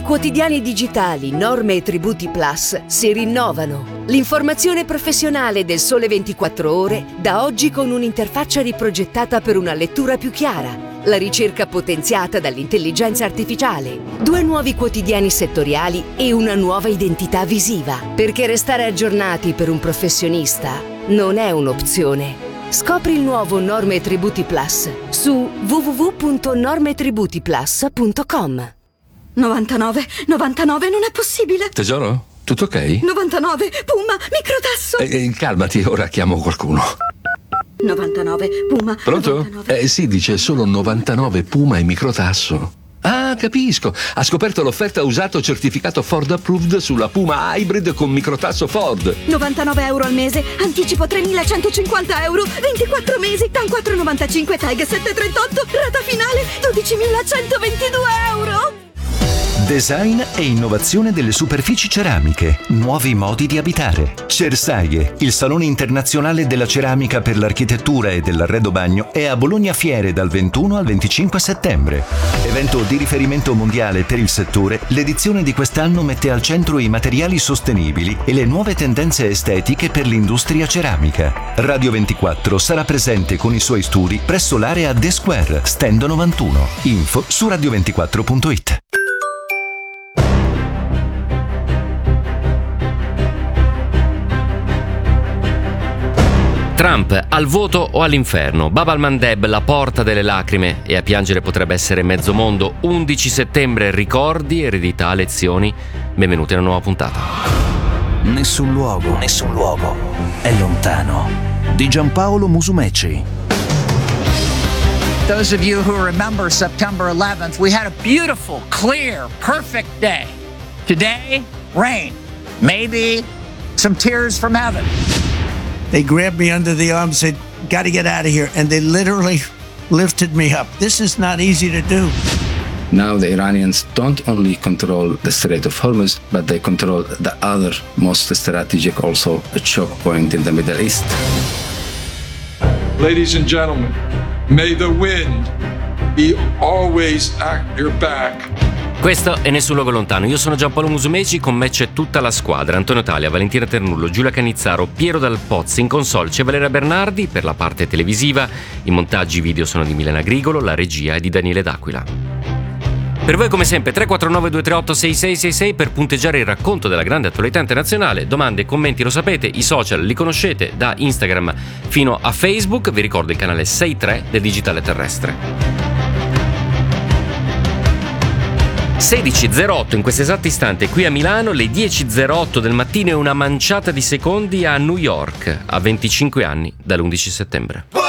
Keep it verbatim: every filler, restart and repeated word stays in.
quotidiani digitali Norme e Tributi Plus si rinnovano. L'informazione professionale del Sole ventiquattro Ore da oggi con un'interfaccia riprogettata per una lettura più chiara. La ricerca potenziata dall'intelligenza artificiale, due nuovi quotidiani settoriali e una nuova identità visiva. Perché restare aggiornati per un professionista non è un'opzione. Scopri il nuovo Norme e Tributi Plus su w w w punto norme tributi plus punto com. novantanove, novantanove, non è possibile! Tesoro, tutto ok? novantanove, Puma, microtasso! Eh, calmati, ora chiamo qualcuno. novantanove, Puma. Pronto? novantanove. Eh sì, dice solo novantanove Puma e microtasso. Ah, capisco. Ha scoperto l'offerta usato certificato Ford Approved sulla Puma Hybrid con microtasso Ford. novantanove euro al mese, anticipo tremilacentocinquanta euro, ventiquattro mesi, TAN quattro virgola novantacinque, TAG sette virgola trentotto, rata finale dodicimilacentoventidue euro. Design e innovazione delle superfici ceramiche, nuovi modi di abitare. Cersaie, il salone internazionale della ceramica per l'architettura e dell'arredo bagno, è a Bologna Fiere dal ventuno al venticinque settembre. Evento di riferimento mondiale per il settore, l'edizione di quest'anno mette al centro i materiali sostenibili e le nuove tendenze estetiche per l'industria ceramica. Radio ventiquattro sarà presente con i suoi studi presso l'area The Square, stand novantuno. Info su radio ventiquattro punto it. Trump al voto o all'inferno? Bab al-Mandeb, la porta delle lacrime, e a piangere potrebbe essere mezzo mondo. undici settembre, ricordi, eredità, lezioni. Benvenuti a una nuova puntata. Nessun luogo, nessun luogo è lontano. Di Giampaolo Musumeci. Those of you who remember September eleventh, we had a beautiful, clear, perfect day. Today, rain. Maybe some tears from heaven. They grabbed me under the arm and said, "Got to get out of here." And they literally lifted me up. This is not easy to do. Now the Iranians don't only control the Strait of Hormuz, but they control the other most strategic, also a choke point in the Middle East. Ladies and gentlemen, may the wind be always at your back. Questo è Nessun Luogo Lontano. Io sono Giampaolo Musumeci, con me c'è tutta la squadra: Antonio Talia, Valentina Ternullo, Giulia Canizzaro, Piero Dal Pozzi. In console c'è Valeria Bernardi per la parte televisiva, i montaggi video sono di Milena Grigolo, la regia è di Daniele D'Aquila. Per voi come sempre tre quattro nove due tre otto sei sei sei sei per punteggiare il racconto della grande attualità internazionale. Domande, commenti, lo sapete, i social li conoscete, da Instagram fino a Facebook. Vi ricordo il canale sei tre del Digitale Terrestre. sedici e zero otto in questo esatto istante qui a Milano, le dieci e zero otto del mattino e una manciata di secondi a New York, a venticinque anni dall'undici settembre.